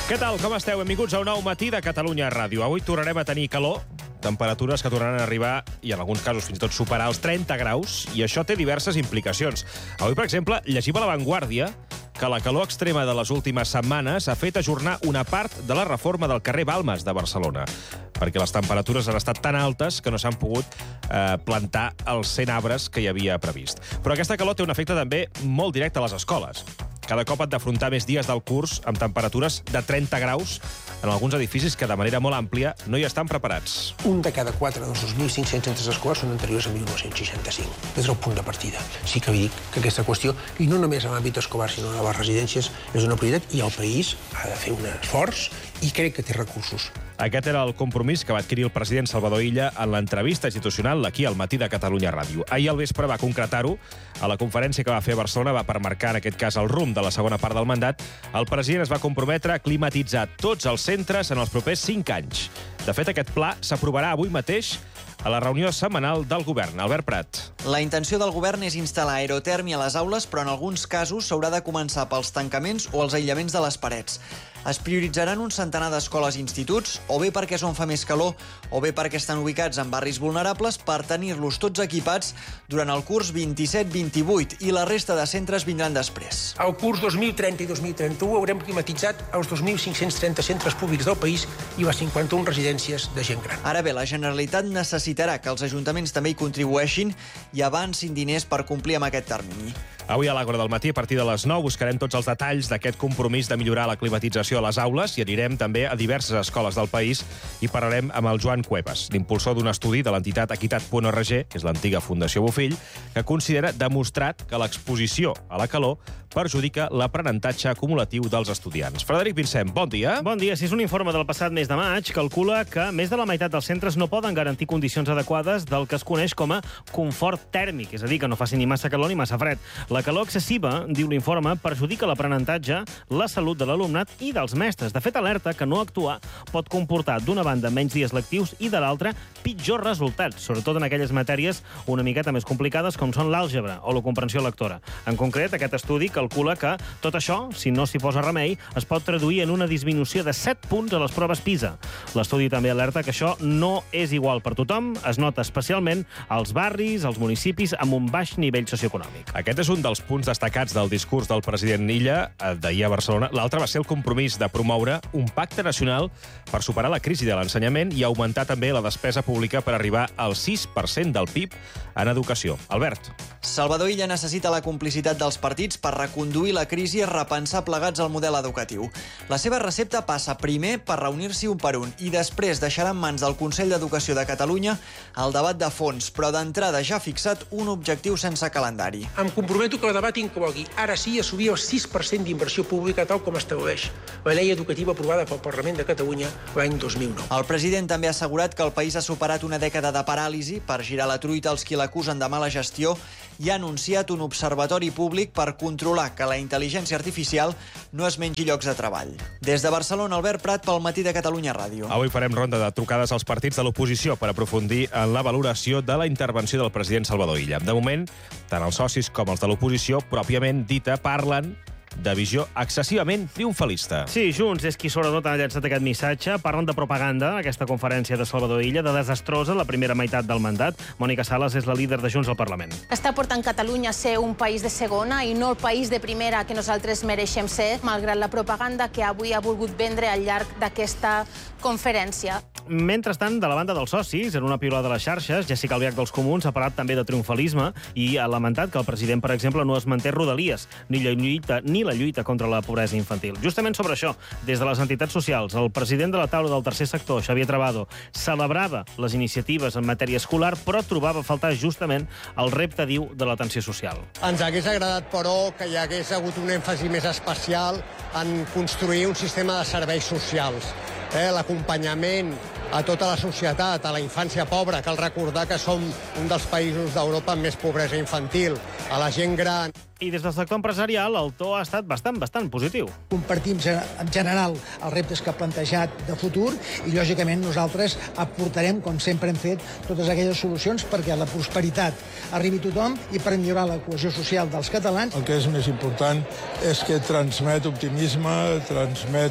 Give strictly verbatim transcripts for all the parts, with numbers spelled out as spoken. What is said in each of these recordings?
Què tal, com esteu? Benvinguts a un nou matí de Catalunya Ràdio. Avui tornarem a tenir calor, temperatures que tornaran a arribar, i en alguns casos fins i tot superar els trenta graus, i això té diverses implicacions. Avui, per exemple, llegim a La Vanguardia que la calor extrema de les últimes setmanes ha fet ajornar una part de la reforma del carrer Balmes de Barcelona, perquè les temperatures han estat tan altes que no s'han pogut eh, plantar els cent arbres que hi havia previst. Però aquesta calor té un efecte també molt directe a les escoles. Cada cop han d'afrontar més dies del curs amb temperatures de trenta graus en alguns edificis que de manera molt àmplia no hi estan preparats. Un de cada quatre dels dos mil cinc-cents centres escolars són anteriors a mil nou-cents seixanta-cinc. Des del punt de partida. Sí que vi dic que aquesta qüestió, i no només en l'àmbit escolar, sinó a les residències, és una prioritat i el país ha de fer un esforç i crec que té recursos. Aquest era el compromís que va adquirir el president Salvador Illa en l'entrevista institucional aquí al matí de Catalunya Ràdio. Ahir al vespre va concretar-ho a la conferència que va fer a Barcelona, va permarcar en aquest cas el rumb de la segona part del mandat. El president es va comprometre a climatitzar tots els centres en els propers cinc anys. De fet, aquest pla s'aprovarà avui mateix a la reunió setmanal del govern. Albert Prat. La intenció del govern és instal·lar aerotèrmia a les aules, però en alguns casos s'haurà de començar pels tancaments o els aïllaments de les parets. Es prioritzaran un centenar d'escoles i instituts, o bé perquè és on fa més calor, o bé perquè estan ubicats en barris vulnerables, per tenir-los tots equipats durant el curs vint-i-set vint-i-vuit, i la resta de centres vindran després. Al curs dos mil trenta i dos mil trenta-u haurem climatitzat els dos mil cinc-cents trenta centres públics del país i les cinquanta-una residències de gent gran. Ara bé, la Generalitat necessitarà que els ajuntaments també hi contribueixin i avancin diners per complir amb aquest termini. Avui a l'Àgora del matí, a partir de les nou, buscarem tots els detalls d'aquest compromís de millorar la climatització a les aules i anirem també a diverses escoles del país i parlarem amb el Joan Cuevas, l'impulsor d'un estudi de l'entitat equitat punt org, que és l'antiga Fundació Bofill, que considera demostrat que l'exposició a la calor perjudica l'aprenentatge acumulatiu dels estudiants. Frederic Vincent, bon dia. Bon dia. Si és un informe del passat mes de maig, calcula que més de la meitat dels centres no poden garantir condicions adequades del que es coneix com a confort tèrmic, és a dir, que no faci ni massa calor ni massa fred. La calor excessiva, diu l'informe, perjudica l'aprenentatge, la salut de l'alumnat i dels mestres. De fet, alerta que no actuar pot comportar, d'una banda, menys dies lectius i, de l'altra, pitjors resultats, sobretot en aquelles matèries una miqueta més complicades com són l'àlgebra o la comprensió lectora. En concret, aquest estudi calcula que tot això, si no s'hi posa remei, es pot traduir en una disminució de set punts a les proves PISA. L'estudi també alerta que això no és igual per tothom, es nota especialment als barris, als municipis amb un baix nivell socioeconòmic. Aquest és un dels punts destacats del discurs del president Illa d'ahir a Barcelona. L'altre va ser el compromís de promoure un pacte nacional per superar la crisi de l'ensenyament i augmentar també la despesa pública per arribar al sis per cent del P I B en educació. Albert. Salvador Illa necessita la complicitat dels partits per reconduir la crisi i repensar plegats el model educatiu. La seva recepta passa primer per reunir-s'hi un per un i després deixarà en mans del Consell d'Educació de Catalunya el debat de fons, però d'entrada ja ha fixat un objectiu sense calendari. Em comprometo que el debat inclogui, ara sí, assumir el sis per cent d'inversió pública tal com estableix la llei educativa aprovada pel Parlament de Catalunya l'any dos mil nou. El president també ha assegurat que el país ha superat una dècada de paràlisi per girar la truita als qui l'acusen de mala gestió i ha anunciat un observatori públic per controlar que la intel·ligència artificial no es mengi llocs de treball. Des de Barcelona, Albert Prat, pel matí de Catalunya Ràdio. Avui farem ronda de trucades als partits de l'oposició per aprofundir en la valoració de la intervenció del president Salvador Illa. De moment, tant els socis com els de l'oposició, pròpiament dita, parlen de visió excessivament triomfalista. Sí, Junts és qui sobretot ha llançat aquest missatge. Parlen de propaganda, aquesta conferència de Salvador Illa, de desastrosa la primera meitat del mandat. Mònica Sales és la líder de Junts al Parlament. Està portant Catalunya a ser un país de segona i no el país de primera que nosaltres mereixem ser, malgrat la propaganda que avui ha volgut vendre al llarg d'aquesta conferència. Mentrestant, de la banda dels socis, en una piulada de les xarxes, Jessica Albiach dels Comuns ha parlat també de triomfalisme i ha lamentat que el president, per exemple, no es manté Rodalies, ni la lluita, ni la lluita contra la pobresa infantil. Justament sobre això, des de les entitats socials, el president de la taula del tercer sector, Xavier Trabado, celebrava les iniciatives en matèria escolar, però trobava a faltar justament el repte, diu, de l'atenció social. Ens hagués agradat, però, que hi hagués hagut un èmfasi més especial en construir un sistema de serveis socials. Eh, l'acompanyament a tota la societat, a la infància pobra. Cal recordar que som un dels països d'Europa amb més pobresa infantil, a la gent gran. I des del sector empresarial el to ha estat bastant, bastant positiu. Compartim en general els reptes que ha plantejat de futur i, lògicament, nosaltres aportarem, com sempre hem fet, totes aquelles solucions perquè la prosperitat arribi a tothom i per millorar la cohesió social dels catalans. El que és més important és que transmet optimisme, transmet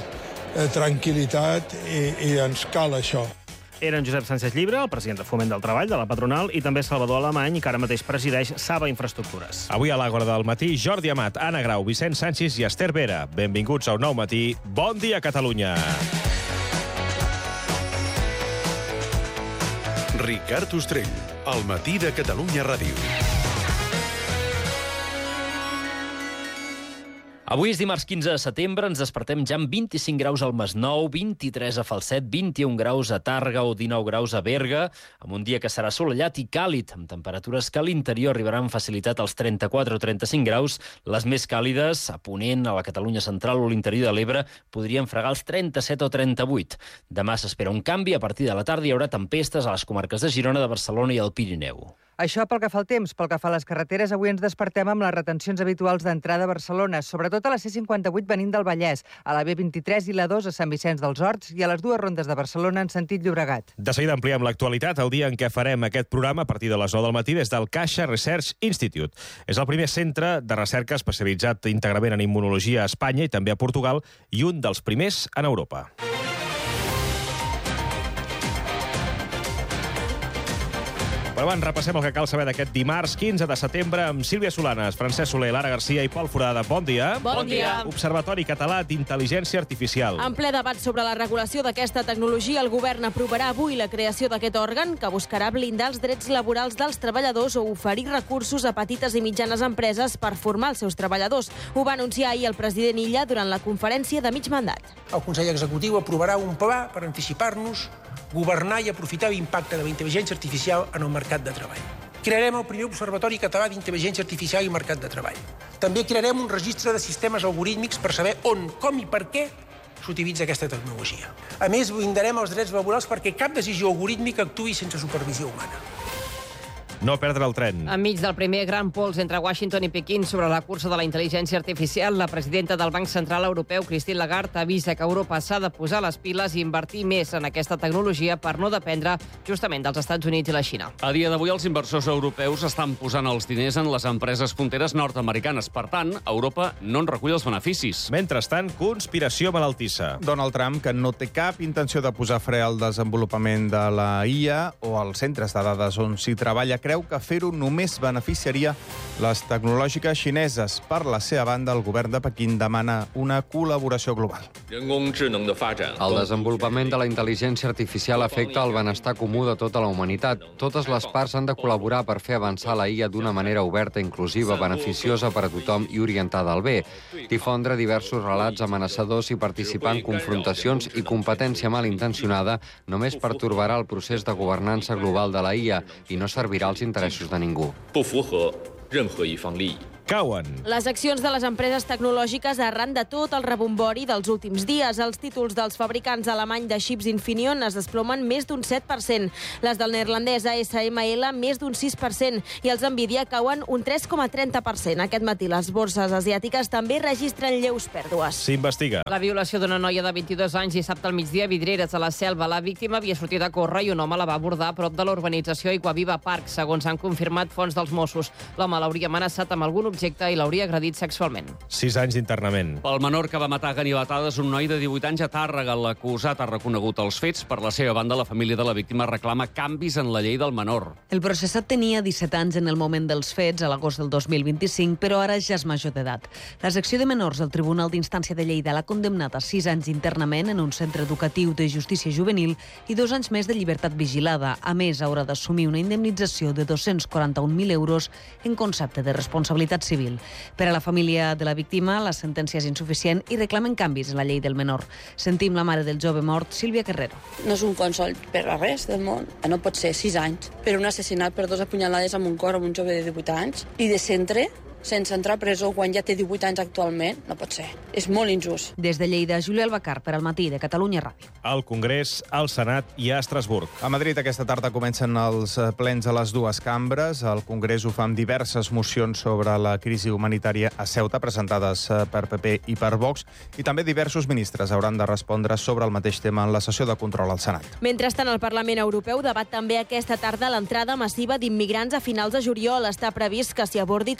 eh, tranquil·litat i, i ens cal això. Eren Josep Sánchez Llibre, el president de Foment del Treball de la patronal, i també Salvador Alemany, que ara mateix presideix Saba Infraestructures. Avui a l'Àgora del matí, Jordi Amat, Anna Grau, Vicent Sanchis i Esther Vera. Benvinguts a Un Nou Matí. Bon dia, Catalunya! Ricard Ostrell, al matí de Catalunya Ràdio. Avui és dimarts quinze de setembre, ens despertem ja amb vint-i-cinc graus al Masnou, vint-i-tres a Falset, vint-i-un graus a Tàrrega o dinou graus a Berga, amb un dia que serà assolellat i càlid, amb temperatures que a l'interior arribaran amb facilitat als trenta-quatre o trenta-cinc graus. Les més càlides, a Ponent, a la Catalunya central o l'interior de l'Ebre, podrien fregar els trenta-set o trenta-vuit. Demà s'espera un canvi, a partir de la tarda hi haurà tempestes a les comarques de Girona, de Barcelona i el Pirineu. Això pel que fa al temps. Pel que fa a les carreteres, avui ens despertem amb les retencions habituals d'entrada a Barcelona, sobretot a la C cinquanta-vuit venint del Vallès, a la B vint-i-tres i la dos a Sant Vicenç dels Horts i a les dues rondes de Barcelona en sentit Llobregat. De seguida ampliem l'actualitat el dia en què farem aquest programa a partir de les nou del matí des del Caixa Research Institute. És el primer centre de recerca especialitzat íntegrament en immunologia a Espanya i també a Portugal i un dels primers en Europa. Però abans repassem el que cal saber d'aquest dimarts quinze de setembre amb Sílvia Solanes, Francesc Soler, Lara Garcia i Pol Forada. Bon dia. Bon dia. Observatori Català d'Intel·ligència Artificial. En ple debat sobre la regulació d'aquesta tecnologia, el govern aprovarà avui la creació d'aquest òrgan que buscarà blindar els drets laborals dels treballadors o oferir recursos a petites i mitjanes empreses per formar els seus treballadors. Ho va anunciar ahir el president Illa durant la conferència de mig mandat. El Consell Executiu aprovarà un pla per anticipar-nos, governar i aprofitar l'impacte de la intel·ligència artificial en el mercat de treball. Crearem el primer Observatori Català d'Intel·ligència Artificial i Mercat de Treball. També crearem un registre de sistemes algorítmics per saber on, com i per què s'utilitza aquesta tecnologia. A més, blindarem els drets laborals perquè cap decisió algorítmica actuï sense supervisió humana. No perdre el tren. Enmig del primer gran pols entre Washington i Pequín sobre la cursa de la intel·ligència artificial, la presidenta del Banc Central Europeu, Christine Lagarde, avisa que Europa s'ha de posar les piles i invertir més en aquesta tecnologia per no dependre justament dels Estats Units i la Xina. A dia d'avui, els inversors europeus estan posant els diners en les empreses punteres nord-americanes. Per tant, Europa no en recull els beneficis. Mentrestant, conspiració malaltissa. Donald Trump, que no té cap intenció de posar fre al desenvolupament de la I A o als centres de dades on s'hi treballa, creu que fer-ho només beneficiaria les tecnològiques xineses. Per la seva banda, el govern de Pequín demana una col·laboració global. El desenvolupament de la intel·ligència artificial afecta el benestar comú de tota la humanitat. Totes les parts han de col·laborar per fer avançar la I A d'una manera oberta, inclusiva, beneficiosa per a tothom i orientada al bé. Difondre diversos relats amenaçadors i participar en confrontacions i competència malintencionada només pertorbarà el procés de governança global de la I A i no servirà als interessos de ningú. Cauen. Les accions de les empreses tecnològiques arran de tot el rebombori dels últims dies. Els títols dels fabricants alemany de xips Infineon es desplomen més d'un set per cent. Les del neerlandès A S M L més d'un sis per cent i els Nvidia cauen un tres coma trenta per cent. Aquest matí les borses asiàtiques també registren lleus pèrdues. S'investiga. La violació d'una noia de vint-i-dos anys dissabte al migdia a Vidreres, a la Selva. La víctima havia sortit a córrer i un home la va abordar a prop de l'urbanització Iguaviva Park, segons han confirmat fonts dels Mossos. L'home l'hauria amenaçat amb algun objecte i l'hauria agredit sexualment. Sis anys d'internament. El menor que va matar a ganivetades un noi de divuit anys a Tàrrega. L'acusat ha reconegut els fets. Per la seva banda, la família de la víctima reclama canvis en la llei del menor. El processat tenia disset anys en el moment dels fets, a l'agost del dos mil vint-i-cinc, però ara ja és major d'edat. La secció de menors del Tribunal d'Instància de Lleida l'ha condemnat a sis anys d'internament en un centre educatiu de justícia juvenil i dos anys més de llibertat vigilada. A més, haurà d'assumir una indemnització de dos-cents quaranta-un mil euros en concepte de responsabilitat civil. Per a la família de la víctima, la sentència és insuficient i reclamen canvis en la llei del menor. Sentim la mare del jove mort, Sílvia Carrero. No és un consol per a res del món. No pot ser sis anys per un assassinat per dos apunyalades amb un cor amb un jove de divuit anys i de centre sense entrar a presó quan ja té divuit anys actualment. No pot ser. És molt injust. Des de Lleida, Júlia Albacar, per al matí de Catalunya Ràdio. Al Congrés, al Senat i a Estrasburg. A Madrid aquesta tarda comencen els plens a les dues cambres. El Congrés ho fa amb diverses mocions sobre la crisi humanitària a Ceuta, presentades per P P i per Vox, i també diversos ministres hauran de respondre sobre el mateix tema en la sessió de control al Senat. Mentrestant, el Parlament Europeu debat també aquesta tarda l'entrada massiva d'immigrants a finals de juliol. Està previst que s'hi abordi també la necessitat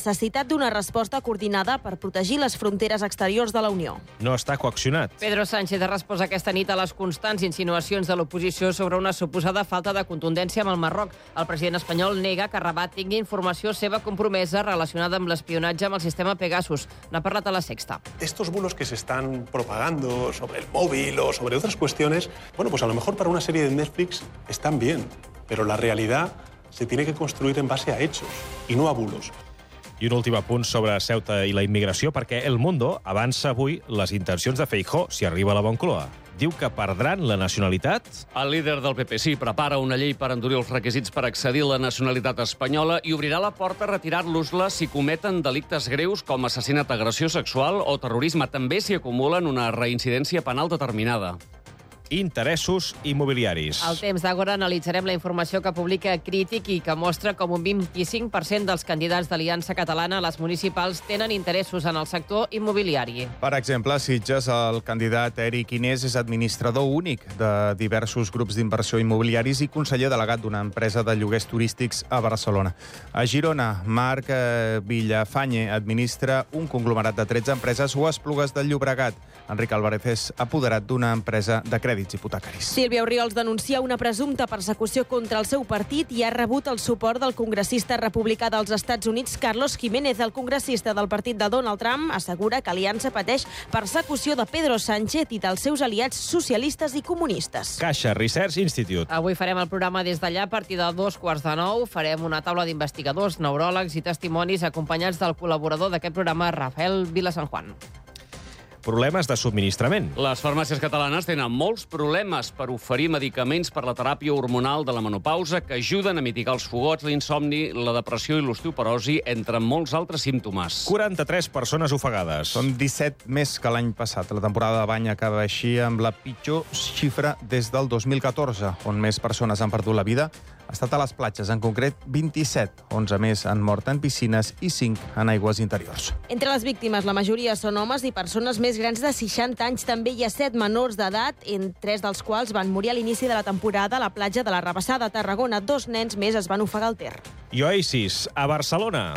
necessitat d'una resposta coordinada per protegir les fronteres exteriors de la Unió. No està coaccionat. Pedro Sánchez ha respost aquesta nit a les constants insinuacions de l'oposició sobre una suposada falta de contundència amb el Marroc. El president espanyol nega que Rabat tingui informació seva compromesa relacionada amb l'espionatge amb el sistema Pegasus. N'ha parlat a La Sexta. Estos bulos que se están propagando sobre el móvil o sobre otras cuestiones, bueno, pues a lo mejor para una serie de Netflix están bien, pero la realidad se tiene que construir en base a hechos y no a bulos. I un últim apunt sobre Ceuta i la immigració, perquè El Mundo avança avui les intencions de Feijóo si arriba a la Moncloa. Diu que perdran la nacionalitat. El líder del P P sí prepara una llei per endurir els requisits per accedir a la nacionalitat espanyola i obrirà la porta a retirar-los-la si cometen delictes greus com assassinat, agressió sexual o terrorisme. També s'hi acumulen una reincidència penal determinada. Interessos immobiliaris. Al temps d'Agora analitzarem la informació que publica Crític i que mostra com un vint-i-cinc per cent dels candidats d'Aliança Catalana a les municipals tenen interessos en el sector immobiliari. Per exemple, a Sitges, el candidat Eric Inés és administrador únic de diversos grups d'inversió immobiliaris i conseller delegat d'una empresa de lloguers turístics a Barcelona. A Girona, Marc Villafañe administra un conglomerat de tretze empreses o Esplugues del Llobregat. Enric Álvarez és apoderat d'una empresa de crèdits hipotecaris. Sílvia Orriols denuncia una presumpta persecució contra el seu partit i ha rebut el suport del congressista republicà dels Estats Units, Carlos Jiménez. El congressista del partit de Donald Trump assegura que Aliança pateix persecució de Pedro Sánchez i dels seus aliats socialistes i comunistes. Caixa Research Institute. Avui farem el programa des d'allà a partir de dos quarts de nou. Farem una taula d'investigadors, neuròlegs i testimonis acompanyats del col·laborador d'aquest programa, Rafael Vilasanjuan. Problemes de subministrament. Les farmàcies catalanes tenen molts problemes per oferir medicaments per la teràpia hormonal de la menopausa que ajuden a mitigar els fogots, l'insomni, la depressió i l'osteoporosi, entre molts altres símptomes. quaranta-tres persones ofegades. Són disset més que l'any passat. La temporada de bany acaba així amb la pitjor xifra des del dos mil catorze, on més persones han perdut la vida ha estat a les platges, en concret vint-i-set. onze més han mort en piscines i cinc en aigües interiors. Entre les víctimes, la majoria són homes i persones més grans de seixanta anys. També hi ha set menors d'edat, en tres dels quals van morir a l'inici de la temporada a la platja de la Rabassada, a Tarragona. Dos nens més es van ofegar al Ter. I Oasis, a Barcelona.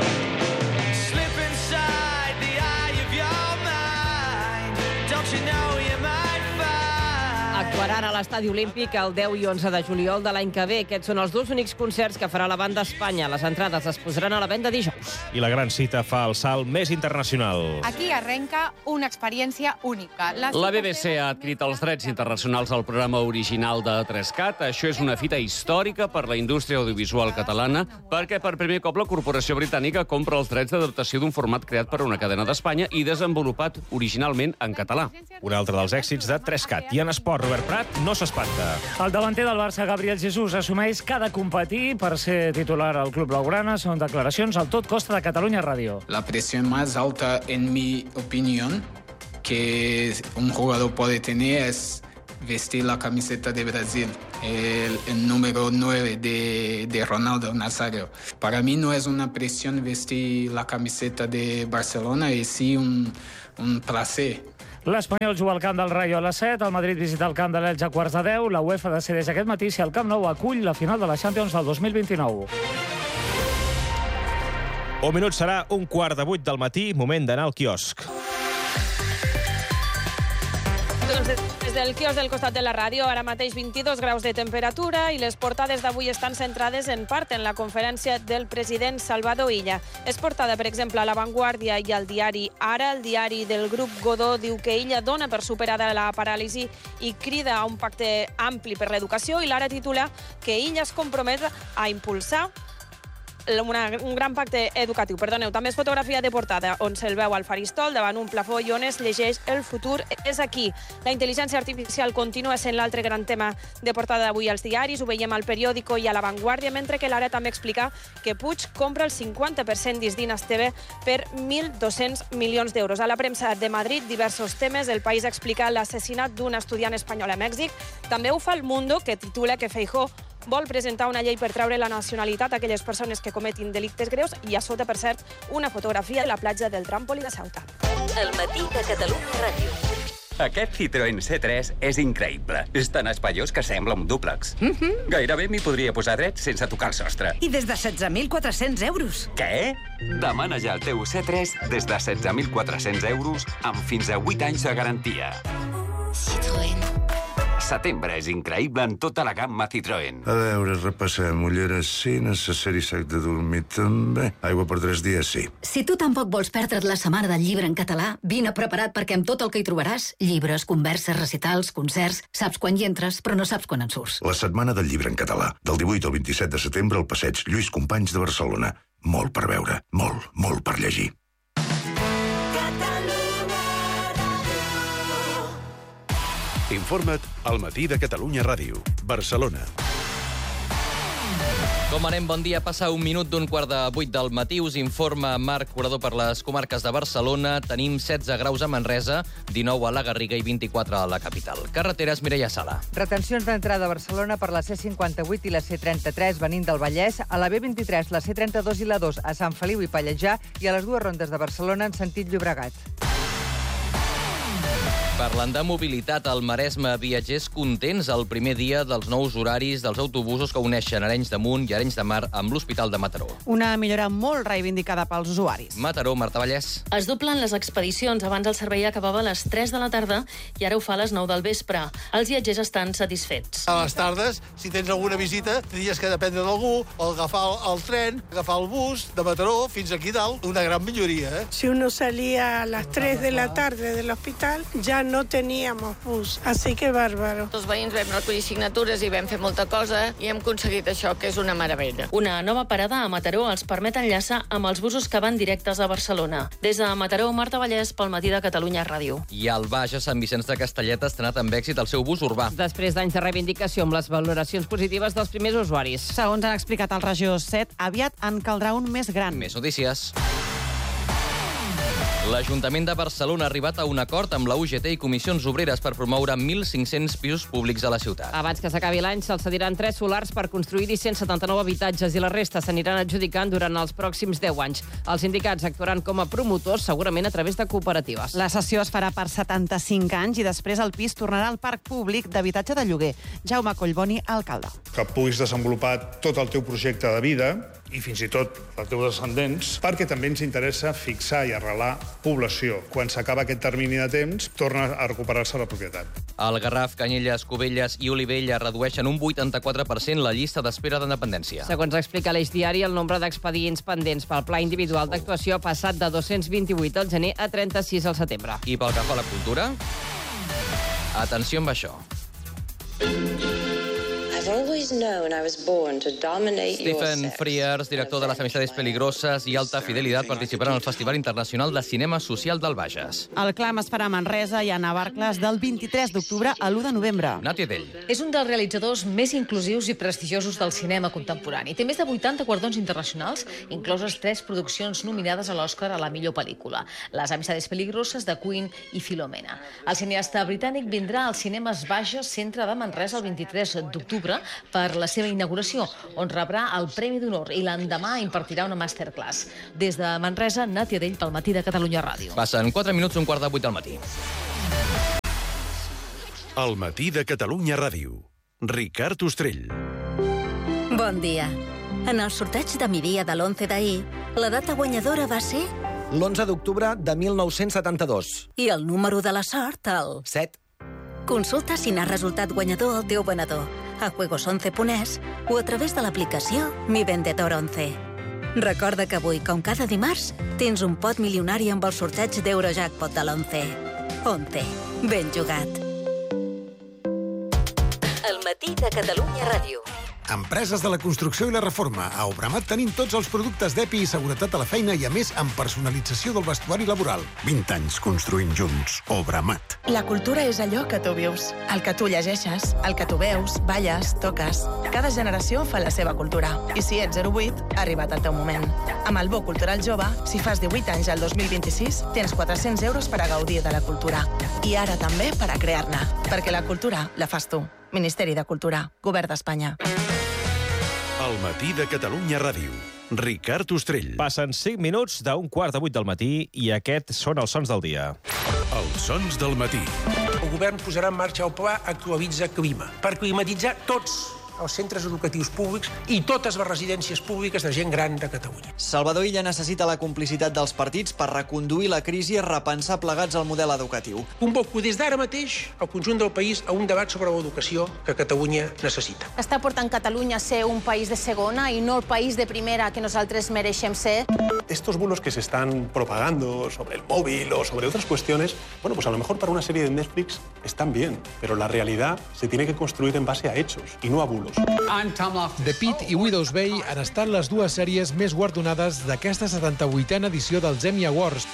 Actuaran a l'Estadi Olímpic el deu i onze de juliol de l'any que ve. Aquests són els dos únics concerts que farà la banda a Espanya. Les entrades es posaran a la venda dijous. I la gran cita fa el salt més internacional. Aquí arrenca una experiència única. La, la B B C ha adquirit els drets internacionals al programa original de tres cat. Això és una fita històrica per la indústria audiovisual catalana, perquè per primer cop la corporació britànica compra els drets d'adaptació d'un format creat per una cadena d'Espanya i desenvolupat originalment en català. Un altre dels èxits de tres cat. I en esport, Robert Prat no s'espanta. El davanter del Barça, Gabriel Jesús, assumeix que ha de competir per ser titular al club blaugrana. Són declaracions al Tot Costa de Catalunya Ràdio. La presión más alta, en mi opinión, que un jugador puede tener es vestir la camiseta de Brasil, el, el número nueve de, de Ronaldo Nazario. Para mí no es una presión vestir la camiseta de Barcelona, es sí un, un placer. L'Espanyol juga al camp del Rayo a les set, el Madrid visita el camp de l'Elx a quarts de deu, la UEFA decideix aquest matí si el Camp Nou acull la final de la Champions del dos mil vint-i-nou. Un minut serà un quart de vuit del matí, moment d'anar al quiosc. Doncs des del quiosc del costat de la ràdio, ara mateix vint-i-dos graus de temperatura i les portades d'avui estan centrades en part en la conferència del president Salvador Illa. És portada, per exemple, a La Vanguardia i al diari Ara. El diari del grup Godó diu que Illa dona per superada la paràlisi i crida a un pacte ampli per l'educació, i l'Ara titula que Illa es compromet a impulsar Una, un gran pacte educatiu. Perdoneu, també és fotografia de portada on se'l veu al faristol davant un plafó i on es llegeix "El futur és aquí". La intel·ligència artificial continua sent l'altre gran tema de portada d'avui als diaris. Ho veiem al Periódico i a La Vanguardia, mentre que l'Ara també explica que Puig compra el cinquanta per cent d'Isdines T V per mil dos-cents milions d'euros. A la premsa de Madrid, diversos temes. El País explica l'assassinat d'un estudiant espanyol a Mèxic. També ho fa El Mundo, que titula que Feijóo vol presentar una llei per treure la nacionalitat a aquelles persones que cometin delictes greus, i a sota, per cert, una fotografia de la platja del Tràmpoli de Ceuta. El matí de Catalunya Ràdio. Aquest Citroën C tres és increïble. És tan espaiós que sembla un dúplex. Mm-hmm. Gairebé m'hi podria posar dret sense tocar el sostre. I des de setze mil quatre-cents euros. Què? Demana ja el teu C tres des de setze mil quatre-cents euros amb fins a vuit anys de garantia. Citroën. Setembre és increïble en tota la gamma Citroën. A veure, repassem. Ulleres sí, necessari sac de dormir també. Aigua per tres dies sí. Si tu tampoc vols perdre't la setmana del llibre en català, vine preparat perquè amb tot el que hi trobaràs, llibres, converses, recitals, concerts, saps quan hi entres, però no saps quan en surts. La setmana del llibre en català. Del divuit al vint-i-set de setembre al passeig Lluís Companys de Barcelona. Molt per veure, molt, molt per llegir. Informa't al Matí de Catalunya Ràdio, Barcelona. Com anem? Bon dia. Passa un minut d'un quart de vuit del matí. Us informa Marc Curador per les comarques de Barcelona. Tenim setze graus a Manresa, dinou a la Garriga i vint-i-quatre a la capital. Carreteres, Mireia Sala. Retencions d'entrada a Barcelona per la C cinquanta-vuit i la C trenta-tres venint del Vallès, a la B vint-i-tres, la C trenta-dos i la dos a Sant Feliu i Pallejà i a les dues rondes de Barcelona en sentit Llobregat. Parlant de mobilitat, al Maresme, viatgers contents el primer dia dels nous horaris dels autobusos que uneixen Arenys de Munt i Arenys de Mar amb l'Hospital de Mataró. Una millora molt reivindicada pels usuaris. Mataró, Marta Vallès. Es duplen les expedicions. Abans el servei acabava a les tres de la tarda i ara ho fa a les nou del vespre. Els viatgers estan satisfets. A les tardes, si tens alguna visita, tenies que dependre d'algú o agafar el, el tren, agafar el bus de Mataró fins aquí dalt. Una gran milloria, eh? Si uno salía a las tres de la tarde del hospital, ya no teníamos bus, así que bárbaro. Els veïns vam recollir signatures i vam fer molta cosa i hem aconseguit això, que és una meravella. Una nova parada a Mataró els permet enllaçar amb els busos que van directes a Barcelona. Des de Mataró, Marta Vallès, pel Matí de Catalunya Ràdio. I al Baix, a Sant Vicenç de Castellet, ha estrenat amb èxit el seu bus urbà. Després d'anys de reivindicació amb les valoracions positives dels primers usuaris. Segons han explicat el Regió set, aviat en caldrà un més gran. Més notícies. L'Ajuntament de Barcelona ha arribat a un acord amb la U G T i Comissions Obreres per promoure mil cinc-cents pisos públics a la ciutat. Abans que s'acabi l'any, se'ls cediran tres solars per construir-hi cent setanta-nou habitatges i la resta s'aniran adjudicant durant els pròxims deu anys. Els sindicats actuaran com a promotors, segurament a través de cooperatives. La sessió es farà per setanta-cinc anys i després el pis tornarà al parc públic d'habitatge de lloguer. Jaume Collboni, alcalde. Que puguis desenvolupar tot el teu projecte de vida i fins i tot els teus descendents, perquè també ens interessa fixar i arrelar població. Quan s'acaba aquest termini de temps, torna a recuperar-se la propietat. El Garraf, Canyelles, Cubelles i Olivella redueixen un vuitanta-quatre per cent la llista d'espera de dependència. Segons explica l'Eix Diari, el nombre d'expedients pendents pel pla individual d'actuació ha passat de dos-cents vint-i-vuit al gener a trenta-sis al setembre. I pel que fa a la cultura, atenció amb això. Stephen Frears, director de Las Amistades Peligrosas i Alta Fidelitat, participaran al Festival Internacional de Cinema Social del Bages. El clam es farà a Manresa i a Navarcles del vint-i-tres d'octubre a l'u de novembre. Nàtia Tell. És un dels realitzadors més inclusius i prestigiosos del cinema contemporani. Té més de vuitanta guardons internacionals, incloses tres produccions nominades a l'Oscar a la millor pel·lícula: Las Amistades Peligrosas, de Queen i Filomena. El cineasta britànic vindrà als cinemes Bages Centre de Manresa el vint-i-tres d'octubre per la seva inauguració, on rebrà el Premi d'Honor i l'endemà impartirà una masterclass. Des de Manresa, Nàtia Tell pel Matí de Catalunya Ràdio. Passen quatre minuts, un quart de vuit del matí. El Matí de Catalunya Ràdio. Ricard Ostrell. Bon dia. En el sorteig de Miria de l'onze d'ahir, la data guanyadora va ser... l'onze d'octubre de mil nou-cents setanta-dos. I el número de la sort, el... set. Consulta si n'ha resultat guanyador el teu venedor a juegos once punt es o a través de l'aplicació Mi Vendedor once. Recorda que avui, com cada dimarts, tens un pot milionari amb el sorteig d'Eurojackpot de l'onze. once. Ben jugat. El Matí de Catalunya Ràdio. Empreses de la construcció i la reforma. A Obramat tenim tots els productes d'E P I i seguretat a la feina i, a més, amb personalització del vestuari laboral. vint anys construint junts. Obramat. La cultura és allò que tu vius, el que tu llegeixes, el que tu veus, balles, toques. Cada generació fa la seva cultura. I si ets zero vuit, ha arribat el teu moment. Amb el Bo Cultural Jove, si fas divuit anys al dos mil vint-i-sis, tens quatre-cents euros per a gaudir de la cultura. I ara també per a crear-ne. Perquè la cultura la fas tu. Ministeri de Cultura. Govern d'Espanya. El Matí de Catalunya Ràdio. Ricard Ostrell. Passen cinc minuts d'un quart de vuit del matí i aquests són els sons del dia. Els sons del matí. el govern posarà en marxa el pla Actualitza Clima per climatitzar tots els centres educatius públics i totes les residències públiques de gent gran de Catalunya. Salvador Illa necessita la complicitat dels partits per reconduir la crisi i repensar plegats el model educatiu. Convoco des d'ara mateix el conjunt del país a un debat sobre l'educació que Catalunya necessita. Està portant Catalunya a ser un país de segona i no el país de primera que nosaltres mereixem ser. Estos bulos que se están propagando sobre el móvil o sobre otras cuestiones, bueno, pues a lo mejor para una serie de Netflix están bien, pero la realidad se tiene que construir en base a hechos y no a bulos. The Pitt i Widow's Bay han estat les dues sèries més guardonades d'aquesta setanta-vuitena edició dels Emmy Awards.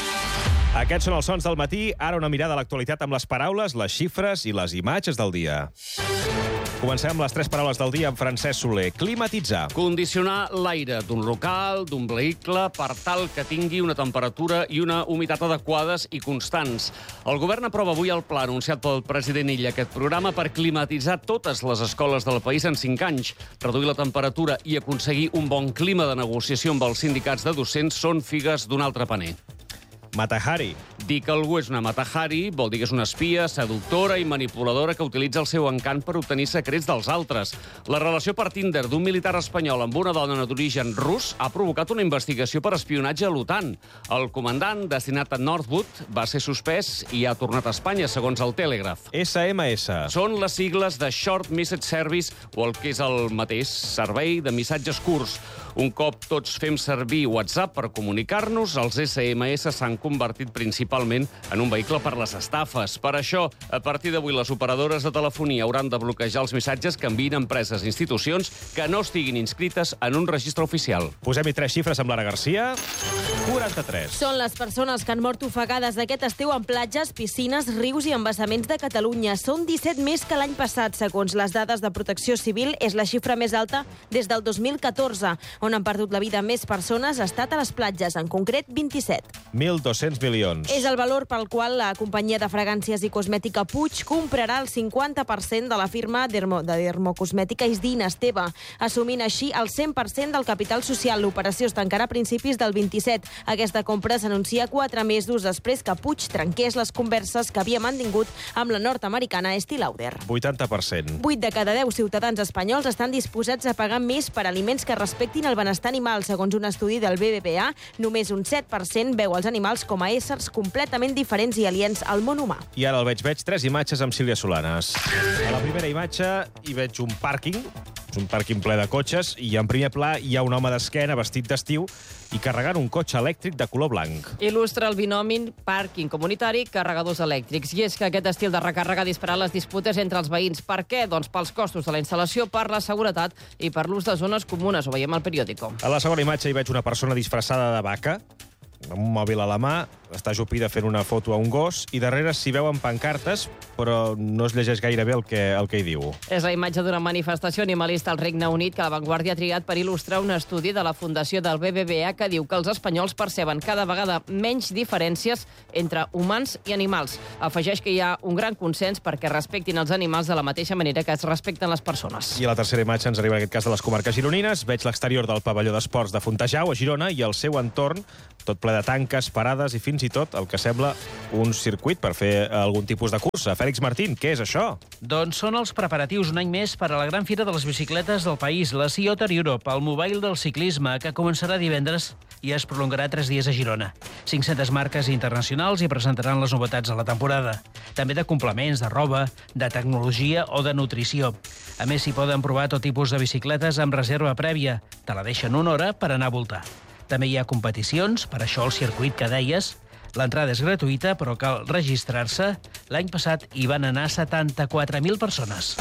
Aquests són els sons del matí. Ara una mirada a l'actualitat amb les paraules, les xifres i les imatges del dia. Comencem amb les tres paraules del dia amb Francesc Soler. Climatitzar. Condicionar l'aire d'un local, d'un vehicle, per tal que tingui una temperatura i una humitat adequades i constants. El govern aprova avui el pla anunciat pel president Illa, aquest programa per climatitzar totes les escoles del país en cinc anys. Reduir la temperatura i aconseguir un bon clima de negociació amb els sindicats de docents són figues d'un altre paner. Matahari. Dir que algú és una Matahari vol dir que és una espia, seductora i manipuladora que utilitza el seu encant per obtenir secrets dels altres. La relació per Tinder d'un militar espanyol amb una dona d'origen rus ha provocat una investigació per espionatge a l'OTAN. El comandant, destinat a Northwood, va ser suspès i ha tornat a Espanya, segons el Telegraph. S M S. Són les sigles de Short Message Service, o el que és el mateix, servei de missatges curts. Un cop tots fem servir WhatsApp per comunicar-nos, els S M S s'han convertit principalment en un vehicle per les estafes. Per això, a partir d'avui, les operadores de telefonia hauran de bloquejar els missatges que envien empreses i institucions que no estiguin inscrites en un registre oficial. Posem-hi tres xifres amb Lara Garcia. quaranta-tres. Són les persones que han mort ofegades aquest estiu en platges, piscines, rius i embassaments de Catalunya. Són disset més que l'any passat, segons les dades de Protecció Civil. És la xifra més alta des del dos mil catorze. On han perdut la vida més persones ha estat a les platges, en concret vint-i-set. mil dos-cents milions. És el valor pel qual la companyia de fragàncies i cosmètica Puig comprarà el cinquanta per cent de la firma dermo, de dermocosmètica Isdin Esteve, assumint així el cent per cent del capital social. L'operació es tancarà a principis del vint-i-set. Aquesta compra s'anuncia quatre mesos després que Puig trenqués les converses que havia mantingut amb la nord-americana Estée Lauder. vuitanta per cent. vuit de cada deu ciutadans espanyols estan disposats a pagar més per aliments que respectin el benestar animal. Segons un estudi del B B V A, només un set per cent veu els animals com a éssers completament diferents i aliens al món humà. I ara el veig, veig tres imatges amb Sílvia Solanes. A la primera imatge hi veig un pàrquing, és un pàrquing ple de cotxes, i en primer pla hi ha un home d'esquena vestit d'estiu i carregant un cotxe elèctric de color blanc. Il·lustra el binomi pàrquing comunitari, carregadors elèctrics. I és que aquest estil de recàrrega ha disparat les disputes entre els veïns. Per què? Doncs pels costos de la instal·lació, per la seguretat i per l'ús de zones comunes. Ho veiem al periòdico. A la segona imatge hi veig una persona disfressada de vaca, amb un mòbil a la mà, està ajupida fent una foto a un gos, i darrere s'hi veuen pancartes, però no es llegeix gaire bé el que, el que hi diu. És la imatge d'una manifestació animalista al Regne Unit que la Vanguardia ha triat per il·lustrar un estudi de la Fundació del B B V A que diu que els espanyols perceben cada vegada menys diferències entre humans i animals. Afegeix que hi ha un gran consens perquè respectin els animals de la mateixa manera que es respecten les persones. I a la tercera imatge ens arriba en aquest cas de les comarques gironines. Veig l'exterior del pavelló d'esports de Fontejau, a Girona, i el seu entorn, tot ple de tanques, parades i fins i tot el que sembla un circuit per fer algun tipus de cursa. Fèlix Martín, què és això? Doncs són els preparatius un any més per a la gran fira de les bicicletes del país, la Ciotar Europe, el mobile del ciclisme, que començarà divendres i es prolongarà tres dies a Girona. cinc-centes marques internacionals hi presentaran les novetats de la temporada. També de complements, de roba, de tecnologia o de nutrició. A més, s'hi poden provar tot tipus de bicicletes amb reserva prèvia. Te la deixen una hora per anar a voltar. També hi ha competicions, per això el circuit que deies. L'entrada és gratuïta, però cal registrar-se. L'any passat hi van anar setanta-quatre mil persones.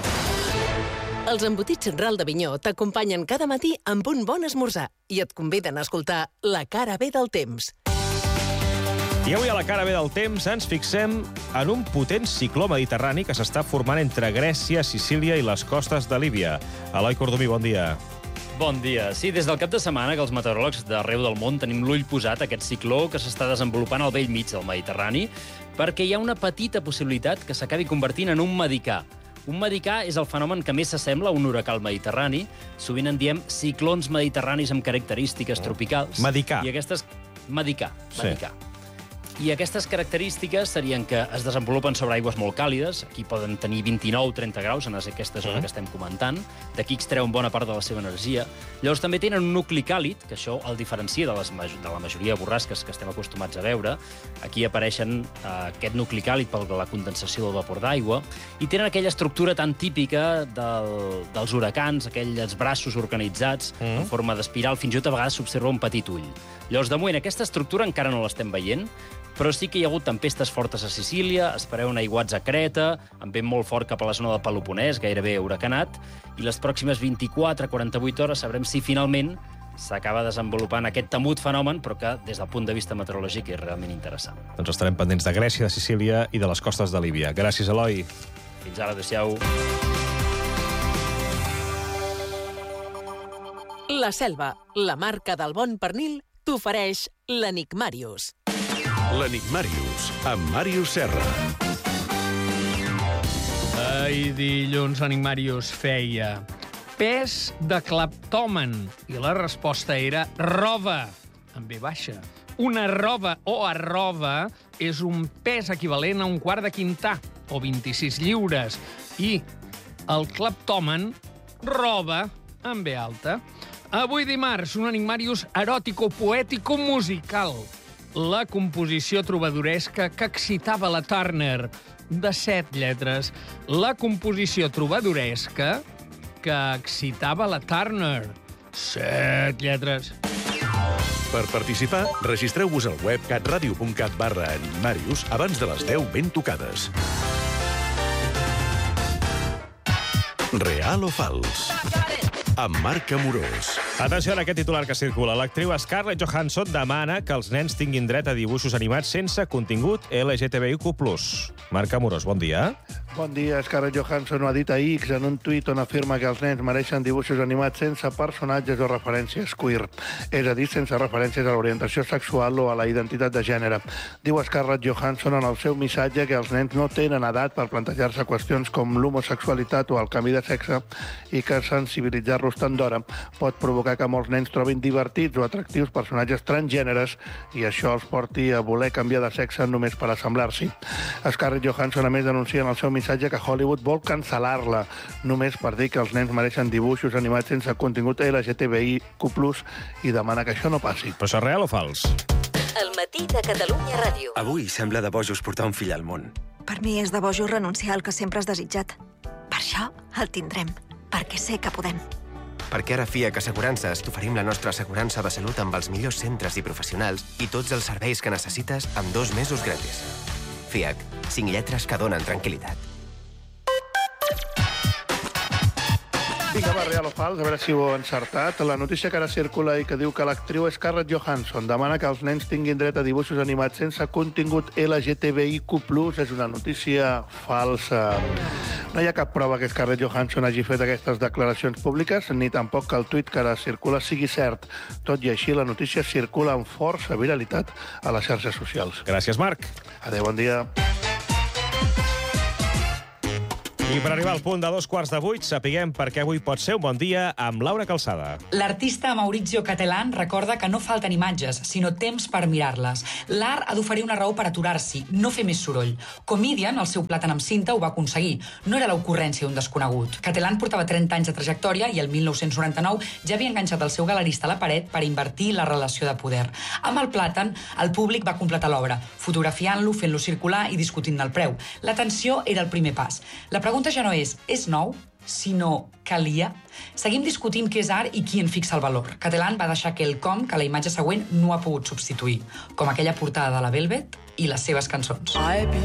Els embotits Ral d'Avinyó t'acompanyen cada matí amb un bon esmorzar i et conviden a escoltar La cara B del temps. I avui a La cara B del temps ens fixem en un potent cicló mediterrani que s'està formant entre Grècia, Sicília i les costes de Líbia. Eloi Cordomí, bon dia. Bon dia. Sí, des del cap de setmana que els meteoròlegs d'arreu del món tenim l'ull posat a aquest cicló que s'està desenvolupant al bell mig del Mediterrani, perquè hi ha una petita possibilitat que s'acabi convertint en un medicà. Un medicà és el fenomen que més s'assembla a un huracà al Mediterrani. Sovint en diem ciclons mediterranis amb característiques tropicals. Medicà. I aquestes... Medicà. Medicà. I aquestes característiques serien que es desenvolupen sobre aigües molt càlides, aquí poden tenir vint-i-nou trenta graus en aquesta zona que estem comentant, d'aquí extreuen bona part de la seva energia. Llavors també tenen un nucli càlid, que això el diferencia de, les, de la majoria de borrasques que estem acostumats a veure. Aquí apareixen eh, aquest nucli càlid per la condensació del vapor d'aigua, i tenen aquella estructura tan típica del, dels huracans, aquells braços organitzats mm. en forma d'espiral, fins i tot a vegades s'observa un petit ull. Llavors, de moment, aquesta estructura encara no l'estem veient, però sí que hi ha hagut tempestes fortes a Sicília, es preveuen aiguats a Creta, amb vent molt fort cap a la zona del Peloponès, gairebé huracanat, i les pròximes vint-i-quatre a quaranta-vuit hores sabrem si finalment s'acaba desenvolupant aquest temut fenomen, però que des del punt de vista meteorològic és realment interessant. Doncs estarem pendents de Grècia, de Sicília i de les costes de Líbia. Gràcies, Eloi. Fins ara, adéu-siau. La Selva, la marca del bon pernil, t'ofereix l'Enigmàrius. L'Enigmàrius, amb Màrius Serra. Ai, dilluns l'Enigmàrius feia pes de cleptòmen, i la resposta era roba, amb B baixa. Una roba o arroba és un pes equivalent a un quart de quintà, o vint-i-sis lliures, i el cleptòmen, roba, amb B alta. Avui dimarts, un Enigmàrius eròtico-poètico-musical. La composició trobadoresca que excitava la Turner, de set lletres. La composició trobadoresca que excitava la Turner, set lletres. Per participar, registreu-vos al web catradio punt cat barra Enigmàrius abans de les deu ben tocades. Real o fals? Amb Marc Amorós. Atenció a aquest titular que circula. L'actriu Scarlett Johansson demana que els nens tinguin dret a dibuixos animats sense contingut L G T B I Q plus. Marc Amorós, bon dia. Bon dia. Scarlett Johansson ho ha dit a X en un tuit on afirma que els nens mereixen dibuixos animats sense personatges o referències queer, és a dir, sense referències a l'orientació sexual o a la identitat de gènere. Diu Scarlett Johansson en el seu missatge que els nens no tenen edat per plantejar-se qüestions com l'homosexualitat o el canvi de sexe i que sensibilitzar-los tant d'hora pot provocar que molts nens trobin divertits o atractius personatges transgèneres i això els porti a voler canviar de sexe només per assemblar-s'hi. Scarlett Johansson, a més, denuncia en el seu missatge que Hollywood vol cancel·lar-la només per dir que els nens mereixen dibuixos animats sense contingut L G T B I Q plus, i demana que això no passi. Però això és real o fals? El matí de Catalunya Ràdio. Avui sembla de bojos portar un fill al món. Per mi és de bojos renunciar al que sempre has desitjat. Per això el tindrem, perquè sé que podem. Perquè ara FIAC Assegurances t'oferim la nostra assegurança de salut amb els millors centres i professionals i tots els serveis que necessites amb dos mesos gratis. FIAC, cinc lletres que donen tranquil·litat. Vinga, va, real o fals, a veure si ho he encertat. La notícia que ara circula i que diu que l'actriu Scarlett Johansson demana que els nens tinguin dret a dibuixos animats sense contingut L G T B I Q plus és una notícia falsa. No hi ha cap prova que Scarlett Johansson hagi fet aquestes declaracions públiques, ni tampoc que el tuit que ara circula sigui cert. Tot i així, la notícia circula amb força viralitat a les xarxes socials. Gràcies, Marc. Adéu, bon dia. I per arribar al punt de dos quarts de vuit, sapiguem per què avui pot ser un bon dia amb Laura Calçada. L'artista Maurizio Cattelan recorda que no falten imatges, sinó temps per mirar-les. L'art ha d'oferir una raó per aturar-s'hi, no fer més soroll. Comedian, el seu plàtan amb cinta, ho va aconseguir. No era l'ocurrència d'un desconegut. Cattelan portava trenta anys de trajectòria i el mil nou-cents noranta-nou ja havia enganxat el seu galerista a la paret per invertir la relació de poder. Amb el plàtan, el públic va completar l'obra, fotografiant-lo, fent-lo circular i discutint del preu. L'atenció era el primer pas. La pregunta ja no és, és nou, sinó calia? Seguim discutint què és art i qui en fixa el valor. Cattelan va deixar quelcom que la imatge següent no ha pogut substituir, com aquella portada de la Velvet i les seves cançons.